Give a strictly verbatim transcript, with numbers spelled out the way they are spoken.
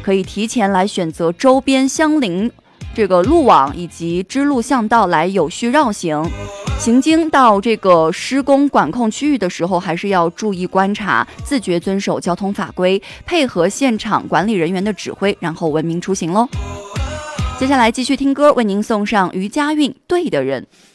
可以提前来选择周边相邻这个路网以及支路巷道来有序绕行。行经到这个施工管控区域的时候，还是要注意观察，自觉遵守交通法规，配合现场管理人员的指挥，然后文明出行喽。接下来继续听歌，为您送上余佳韵《对的人》。